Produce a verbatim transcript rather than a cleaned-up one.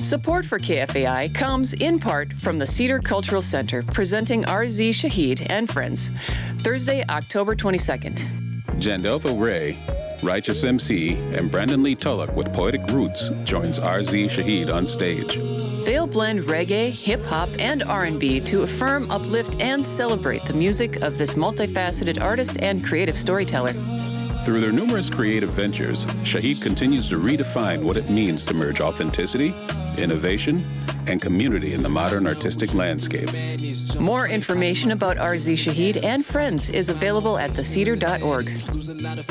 Support for K F A I comes in part from the Cedar Cultural Center, presenting R Z Shaheed and Friends, Thursday, October twenty-second. Jandelva Ray, Righteous M C, and Brandon Lee Tulloch with Poetic Roots joins R Z Shaheed on stage. They'll blend reggae, hip-hop, and R and B to affirm, uplift, and celebrate the music of this multifaceted artist and creative storyteller. Through their numerous creative ventures, Shaheed continues to redefine what it means to merge authenticity, innovation, and community in the modern artistic landscape. More information about R Z Shaheed and Friends is available at the cedar dot org.